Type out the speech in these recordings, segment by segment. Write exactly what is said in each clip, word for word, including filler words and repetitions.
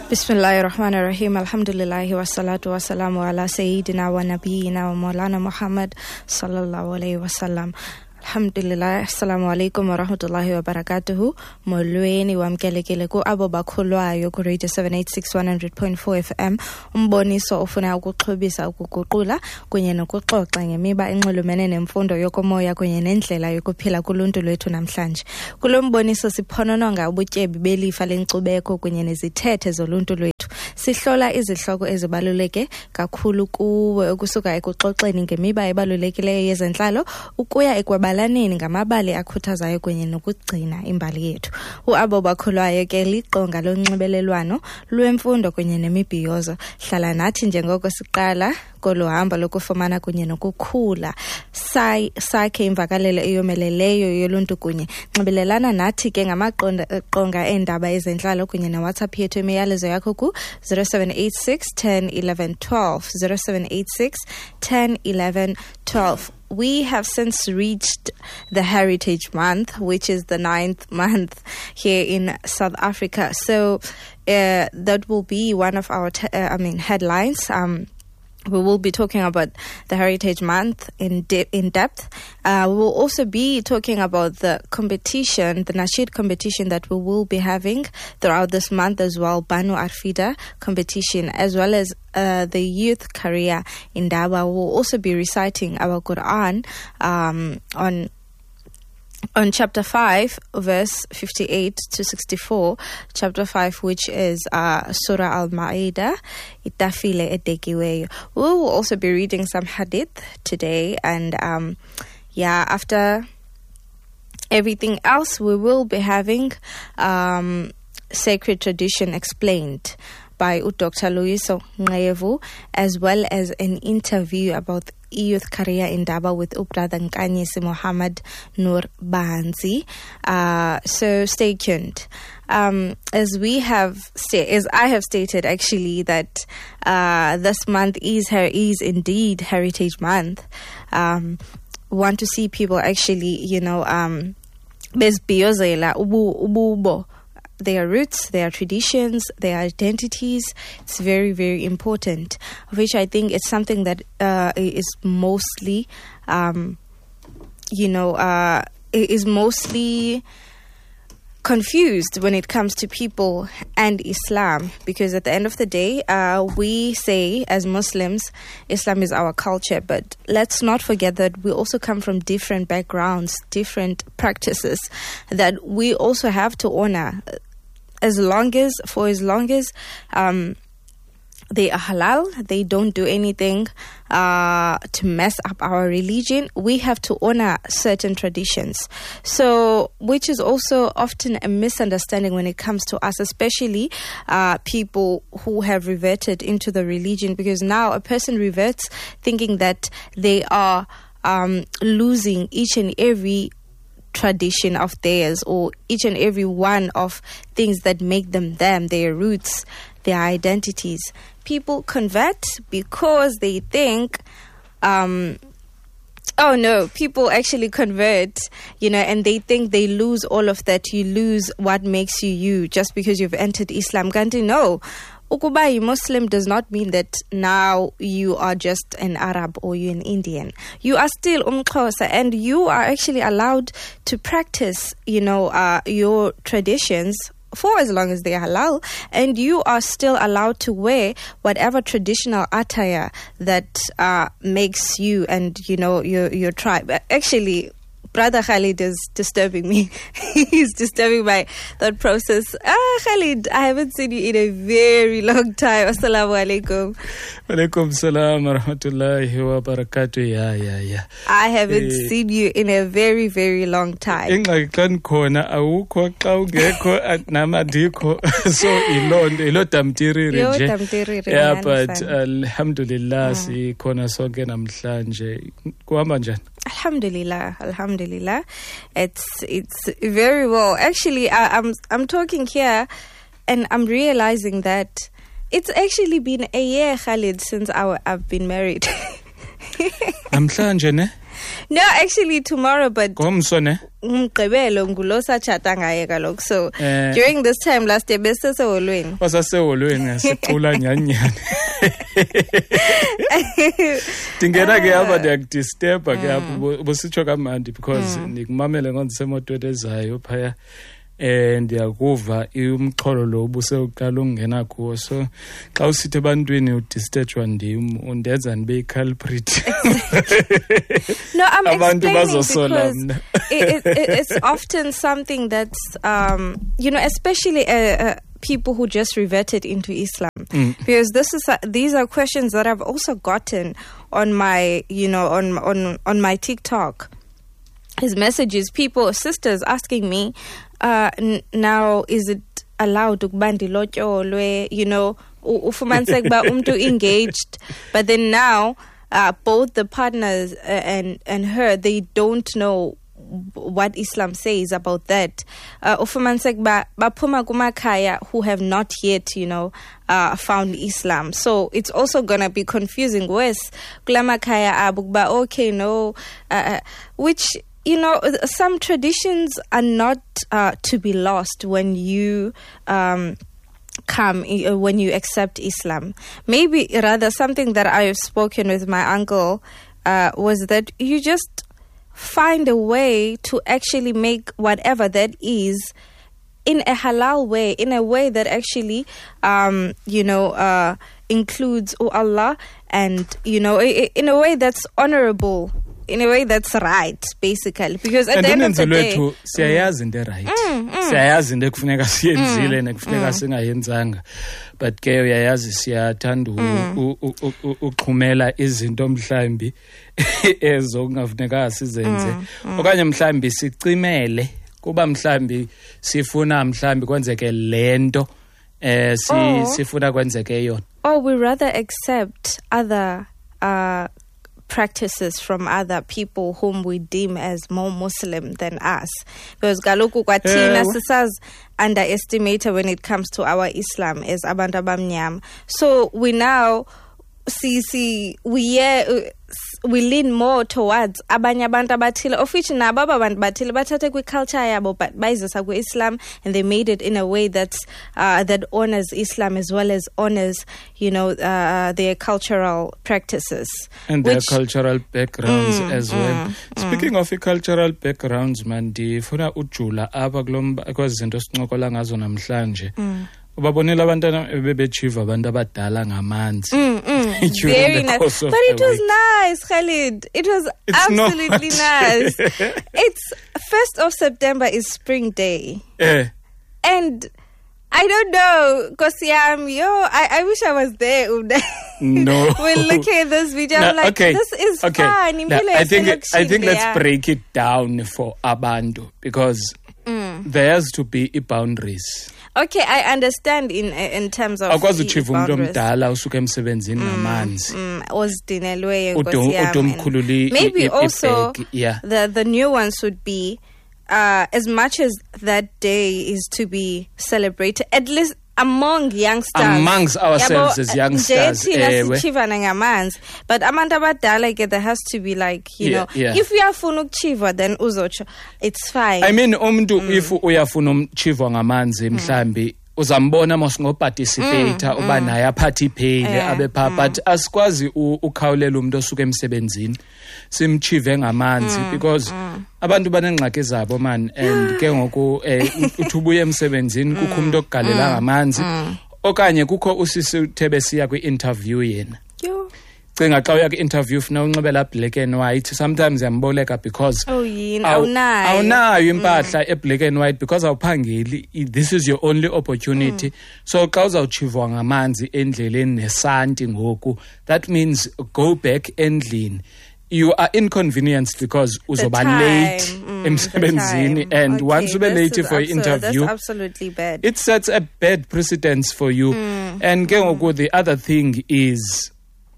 Bismillahir Rahmanir Rahim. Alhamdulillahi wa salatu wa salamu ala Sayyidina wa Nabiyina wa Maulana Muhammad sallallahu alayhi wa sallam. Alhamdulillah. Assalamu alaikum wa rahmatullahi wa barakatuhu. Molweni wamkelekele ku abo bakholwayo ku Radio seven eight six one hundred point four F M. Umboniso ofuna ukuxhobisa ukuguqula kunye nokuxoxa ngemiba enxulumene nemfundo yokomoya kunye nendlela yokuphila kuluntu lwethu namhlanje. Kulo mboniso siphonononga ubutyebi belifa lenkcubeko kunye nezithethe zoluntu lwethu. Sihlola izihloko ezibaluleke kakhulu kuwe ukusuka ekuxoxeni ngemiba ebalulekileyo yezentlalo ukuya ekwabalaneni ngamabali akhuthazayo kunye nokugcina imbali yethu. Uabo bakholwayo ke liqonga lonxibelelwano lwemfundo kunye nemibhiyozo. Hlala nathi njengoko siqala koluhamba lokufumana kunye nokukhula sai sakhe imvakalelo eyomeleleyo yoluntu kunye nxibelelana nathi ke ngamaqonga qonga endaba ezentlalo kunye neWhatsApp yethu imiyalezo yakho ku zero seven eight six ten eleven twelve zero seven eight six ten eleven twelve. We have since reached the Heritage Month, which is the ninth month here in South Africa. So uh, that will be one of our te- uh, I mean headlines. Um We will be talking about the Heritage Month in de- in depth. Uh, we will also be talking about the competition, the Nasheed competition that we will be having throughout this month as well, Banu Arfida competition, as well as uh, the youth career in Daba. We will also be reciting our Quran um, on On chapter five, verse fifty-eight to sixty-four, chapter five, which is uh, Surah Al-Ma'idah, Itafile edekiweyo. We will also be reading some hadith today, and um, yeah, after everything else, we will be having um, Sacred Tradition Explained by Doctor Loyiso Nqevu, as well as an interview about youth career in Daba with Brother Nkanyisi Muhammad Nur Banzi. Uh, so stay tuned. Um, as we have, sta- as I have stated, actually, that uh, this month is her is indeed Heritage Month. Um, want to see people actually, you know, um, bezbiyozela ubu ububo. Their roots, their traditions, their identities. It's very, very important, which I think is something that uh, is mostly, um, you know, uh, is mostly confused when it comes to people and Islam, because at the end of the day, uh, we say as Muslims, Islam is our culture, but let's not forget that we also come from different backgrounds, different practices that we also have to honor. As long as, for as long as um, they are halal, they don't do anything uh, to mess up our religion, we have to honor certain traditions. So, which is also often a misunderstanding when it comes to us, especially uh, people who have reverted into the religion, because now a person reverts thinking that they are um, losing each and every tradition of theirs, or each and every one of things that make them them, their roots, their identities. People convert because they think um oh no, people actually convert, you know, and they think they lose all of that. You lose what makes you you just because you've entered Islam. Kanti no, ukuba you Muslim does not mean that now you are just an Arab or you're an Indian. You are still umXhosa, and you are actually allowed to practice, you know, uh, your traditions for as long as they are halal, and you are still allowed to wear whatever traditional attire that uh, makes you and, you know, your your tribe. Actually, Brother Khalid is disturbing me. He's disturbing my thought process. Ah, Khalid, I haven't seen you in a very long time. Assalamu alaikum. Alaikum salam wa rahmatullahi wa barakatuh. Yeah, yeah, yeah. I haven't eh, seen you in a very, very long time. Ingxaki xa ndikhona awukho xa ungekho nama ndikho. So ilonto ilodamtiriri nje. Ilodamtiriri. Yeah, but alhamdulillah sikhona sonke namhlanje. Kuhamba njani? Alhamdulillah, alhamdulillah. It's it's very well. Actually, I, I'm I'm talking here, and I'm realizing that it's actually been a year, Khalid, since I, I've been married. Namhlanje ne? No, actually tomorrow, but Ngomso ne? umgqibelo ngulo satshata ngaye kaloku. So Eh. during this time last year beseseholweni. Wasaseholweni sicula nyanyane. Tingena ke apha ndiyakudisturba ke apho busitsho kamandi because nikumamele ngondisemotweni ezayo phaya. Eh ndiyakuva umxholo lo busewuqala ungena kuwo so xa usithi abantwini udisturjwa ndim undenza ndibe culprit. No, I'm Abantu explaining bazosola because mna. it, it, it's often something that's, um, you know, especially uh, uh, people who just reverted into Islam, because this is uh, these are questions that I've also gotten on my, you know, on on on my TikTok. His messages, people, sisters asking me, uh, n- now is it allowed to bandilotyolwe, you know, u- ufumaniseka ba umntu engaged, but then now uh, both the partners uh, and and her, they don't know what Islam says about that. Uh, ufumaniseka ba baphuma kumakhaya who have not yet, you know, uh, found Islam. So it's also gonna be confusing. Wes kulamakhaya abo kuba okay, no, uh, which, you know, some traditions are not uh, to be lost when you um, come, uh, when you accept Islam. Maybe rather something that I've spoken with my uncle uh, was that you just find a way to actually make whatever that is in a halal way, in a way that actually, um, you know, uh, includes oh Allah and, you know, in a way that's honorable. In a way that's right, basically, because at And the end of the day, lethu siyayazi into right. Siyayazi into ekufuneka siyenzile nekufuneka singayenzanga. But ke uyayazi siyathanda u- u- u- u- uxhumela izinto mhlambi ezo kungafuneka sizenze. Okanye mhlambi sicimele kuba mhlambi sifuna mhlambi kwenzeke lento eh si Oh. sifuna kwenzeke yona. or we rather accept other uh, practices from other people whom we deem as more Muslim than us, because kaloku kwathina Ewe. sisaz underestimate when it comes to our Islam as abantu abamnyama. So we now see see we yeah, uh, we lean more towards abanye abantu abathile, of which nabo aba bantu bathile bathathe kwi-culture yabo but bayizisa kwi-Islam, and they made it in a way that's uh, that honors Islam as well as honors, you know, uh, their cultural practices And their which- cultural backgrounds Mm, as well. mm, Speaking of cultural backgrounds, man, ndifuna ujula apha kulomba because izinto sincokola ngazo namhlanje. Ubabonile abantwana bebechiva abantu abadala ngamanzi. Mm, mm, During very the nice. course of But it the was week. nice, Khalid. It was It's absolutely not. nice. It's first of September is Spring Day. Eh, And I don't know, Kosiam, yo, I, I wish I was there. No. We're looking at this video. I'm Now, like, okay, this is okay. fun. Now, I think I think let's Yeah. break it down for abantu because there has to be boundaries. Okay, I understand in in terms of Akwazi the uchiva umuntu boundaries. omdala usuka emsebenzini ngamanzi. Mm, ozdinelweyo, Udu- Nkosiyam, udumkhululi and maybe i- i- also ibhegi, yeah. the the nuance would be uh, as much as that day is to be celebrated, at least among youngsters, Amongst ourselves as youngsters, nje thina ewe. sichivana ngamanzi, but abantu abadala ke there has to be like, you Yeah, know, yeah. if uyafuna ukuchiva then uzocho, it's fine. I mean umuntu if uyafuna umchivwa ngamanzi mhlambi uzambona mosingo participate uba naye aparticipate Yeah. abe pha but asikwazi u- ukhawulela umuntu osuka emsebenzini simchive ngamanzi because abantu banengxaki zabo man and ke ngoku eh, uthi ubuye emsebenzini kukho umuntu okugalela ngamanzi okanye kukho usisi uthebe siya kwi-interview yena Yo. cinga xa uya kwi-interview ufuna unxibela black and white sometimes yamboleka because Oh yini Awu- awunayo. awunayo impahla e-black and white because awuphangeli. I- this is your only opportunity. So xa uzawutshivwa ngamanzi endleleni nesanti ngoku, that means go back endlini. You are inconvenienced because The uzoba time, late mm, emsebenzini the time. and Okay, once ube this late is for abso- interview that's absolutely bad. it sets a bad precedence for you. And ke ngoku the other thing is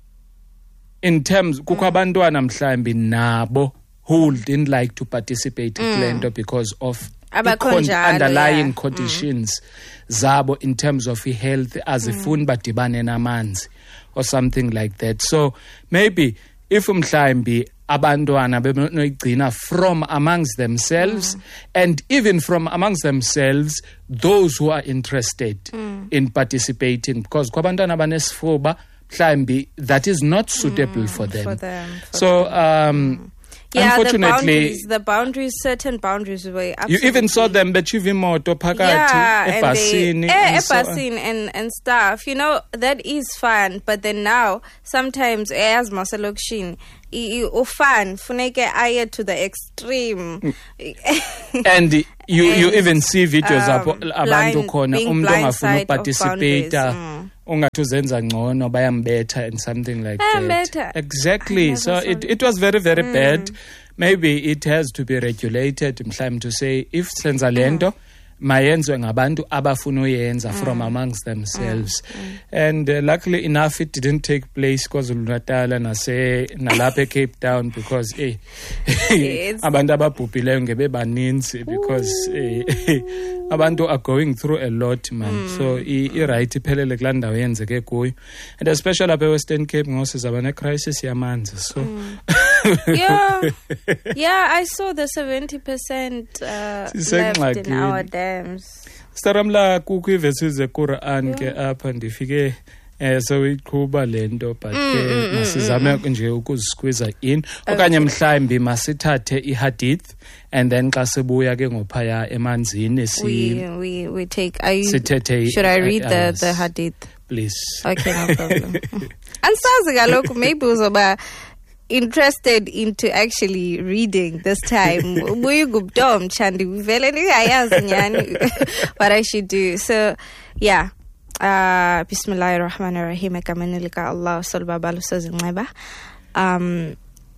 in terms kukho abantwana mhlambi nabo who didn't like to participate kule nto because of Abakho i-con- njalo, underlying yeah. conditions zabo in terms of health azifuni badibane namanzi or something like that. So maybe if mhlambi abantwana benoyigcina from amongst themselves mm. and even from amongst themselves those who are interested mm. in participating, because kwabantwana abanesifuba mhlambi that is not suitable mm, for them, for them for so them. um mm. Yeah, unfortunately, the boundaries, the boundaries, certain boundaries were absolutely... You even saw them bechieve imoto phakathi yeah, ebhasini and, eh, so and and stuff. You know, that is fun, but then now sometimes as masalokshini ufan funeke aye to the extreme. And you and, you even see videos apho um, abantu khona umuntu ongafuna uparticipate mm. ungathi uzenza ngcono bayambetha and something like that. Better. Exactly. So it it was very very mm. bad. Maybe it has to be regulated mhlawumbe to say if senza lento mayenzwe ngabantu abafuna uyenza mm. from amongst themselves mm. Mm. and uh, luckily enough it didn't take place KwaZulu Natal nase nalapha eCape Town because eh abantu ababhubhileyo ngebe baninzi because eh, abantu are going through a lot man mm. so i right iphelele kulandawo yenzeke kuyo and especially lapha eWestern Cape ngosizaba ne crisis yamanzi so mm. yeah yeah I saw the seventy percent uh, left in our dams. Staramla kukho ivesi zeQuran ke apha ndifike eh so iqhuba lento but ke masizame nje ukuzisqueeza in okanye mhlambi masithathe ihadith and then xa sibuya ke ngophaya emanzini si we we we take I sithethe should I read uh, the the hadith please okay no problem ansazi kaloku maybe uzoba interested into actually reading this time. Buyugubdom chandi vele ningayazi nyani what I should do. So yeah. Uh Bismillahirrahmanirrahim. Egameni lika Allah salbaba lusazinqeba. Um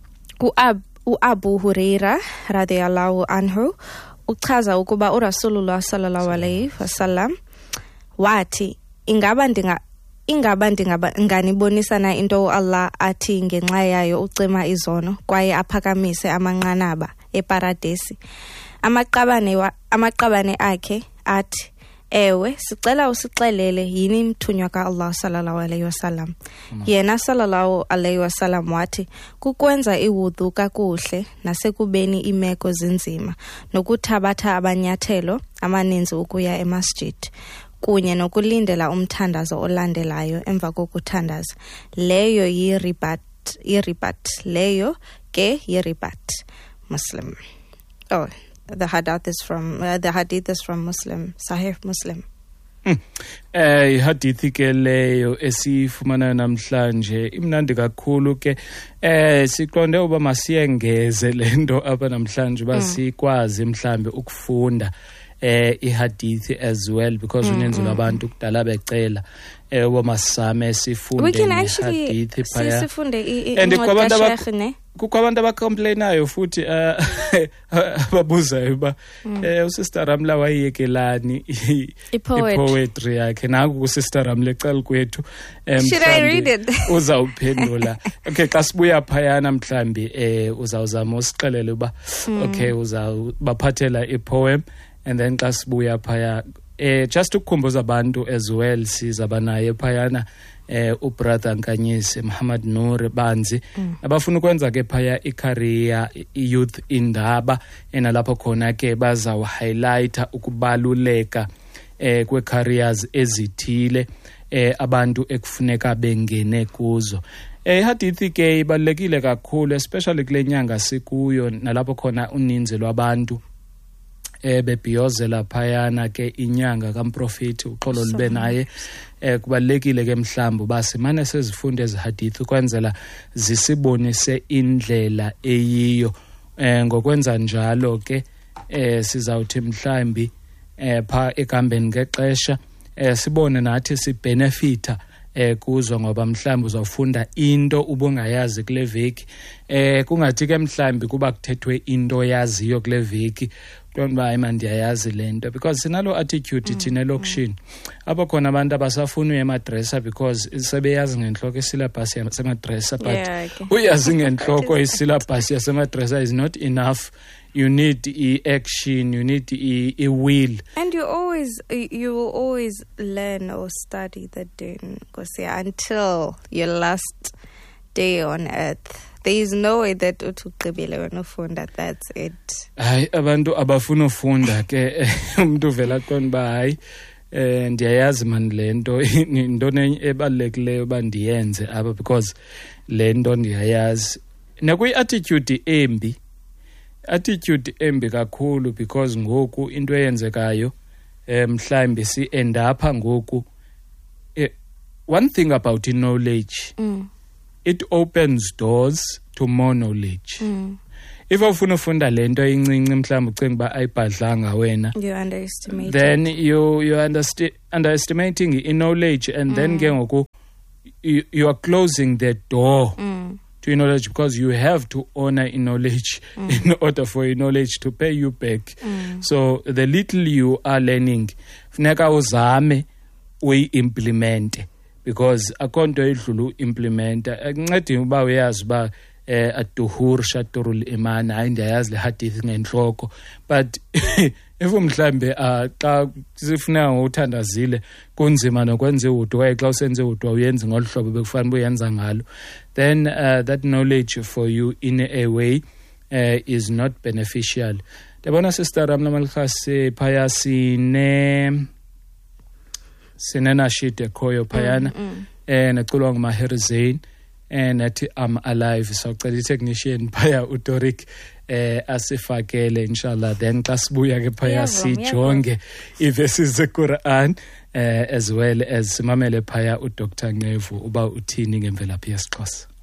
uab uAbu Huraira radhiyallahu anhu uchaza ukuba uRasulullah sallallahu alayhi wasallam wathi ingaba ndinga ingaba ndingaba nganibonisa na into Allah athi ngenxa yayo ucima izono kwaye aphakamise amanqanaba eparadesi amaqabane wa, amaqabane akhe athi ewe sicela usixelele yini mthunywa ka Allah sallallahu alayhi wasallam mm. yena sallallahu alayhi wasallam wathi kukwenza iwudhu kakuhle nasekubeni imeko zinzima nokuthabatha abanyathelo amaninzi ukuya emasjid kunye nokulindela umthandazo olandelayo emva kokuthandaza leyo yiribat yiribat leyo ke yiribat Muslim. Oh, the hadith is from uh, the hadith is from Muslim, Sahih Muslim. Hmm. Eh hadithi ke leyo esifumana namhlanje imnandi kakhulu ke eh siqonde uba masiyengeze lento apha namhlanje basikwazi mhlambe ukufunda eh ihadithi as well because uninzi labantu kudala becela eh wamasame sifunde ihadithi phaya sifunde and kwabantu ne kukwabantu abacomplainayo futhi ababuzayo ba eh usister Ramla wayekelani ipoetry yakhe naku usister Ramla ecala kwethu mhlambi uzawuphendula okay xa sibuya phayana mhlambi eh uzawuzama usixelele uba okay uzawubaphathela ipoem and then xa sibuya phaya eh just ukukhumbuza abantu as well sizaba naye phayana eh ubrother Nkanyisi Muhammad Nur Banzi mm. abafuna ukwenza ke phaya icareer youth indaba enalapho khona ke bazaw highlighter ukubaluleka eh kwe careers ezithile eh abantu ekufuneka bengene kuzo. Eh hadithi ke ibalekile kakhulu especially kule nyanga sikuyo nalapho khona uninzi lwabantu eh bebhiyozela phayana ke inyanga kamprofeti uxolo libe naye eh kubalekile ke mhlambo basimane sezifunde ezihadithi kwenzela zisibonise indlela eyiyo eh ngokwenza njalo ke eh sizawuthi mhlambi eh pha ekambeni ngexesha eh sibone nathi sibenefita eh kuzo ngoba mhlambi uzawufunda into ubungayazi kule veki eh kungathi ke mhlambi kuba kuthethwe into yaziyo kule veki don't buy man ndiyayazi lento because sinalo attitude thina lokishini apho khona abantu abasafuna uyemadressa because sebeyazi ngenhloko isyllabus yasemadressa but uyazi ngenhloko isyllabus yasemadressa is not enough. You need e action, you need e, e will, and you always you will always learn or study the din because yeah, until your last day on earth there is no way that uthugqibile wena ufunda, that's it. Hayi abantu abafuna ufunda ke umuntu vela aqonda ba hayi eh ndiyayazi man lento into ebalulekileyo ba ndiyenze apha because lento ndiyayazi. Nakuyi attitude embi. Attitude embi kakhulu because ngoku into eyenzekayo mhlawumbe si end up ngoku. One thing about knowledge, mm. it opens doors to more knowledge. Mm. If ufuna ufunda lento incinci mhlawumbe ucinga ba ayibhadlanga wena, you underestimate, then you you understand underestimating in knowledge, and mm. then ke ngoku you, you are closing the door mm. to knowledge, because you have to honor in knowledge mm. in order for your knowledge to pay you back. Mm. So the little you are learning funeka uzame uyi implement, because akonto edlulu implementa akuncedi uba uyazi ba eh aduhur shaturul iman hayi ndiyazi le hadith ngenhloko, but if umhlambe xa sifuna ngothandazile kunzima nokwenza udwa xa usenze udwa uyenze ngolhlobo bekufanele uyenza ngalo, then uh, that knowledge for you in a way uh, is not beneficial. Ndabona sister Ramnamalkhasi phaya sine sinena shit ekhoyo phayana eh naculwa nguMaher Zain and athi I'm alive, so cela i-technician phaya uDoric eh asifakele inshallah, then xa sibuya ke phaya sijonge i-verses zeQuran eh as well as simamele phaya uDr Nqevu uba uthini ngemvelaphi yesiXhosa.